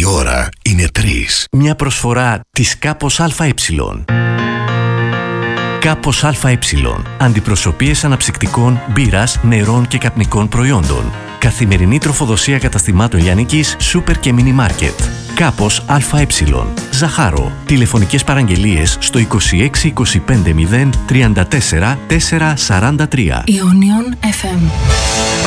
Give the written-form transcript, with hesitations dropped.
ώρα είναι 3. Μια προσφορά της Κάπος ΑΕ. Κάπος ΑΕ. Αντιπροσωπείες αναψυκτικών, μπύρας, νερών και καπνικών προϊόντων. Καθημερινή τροφοδοσία καταστημάτων λιανικής, σούπερ και μίνι μάρκετ. Κάπος ΑΕ. Ζαχάρο. Τηλεφωνικές παραγγελίες στο 26 25 0 34 443. Ionion FM.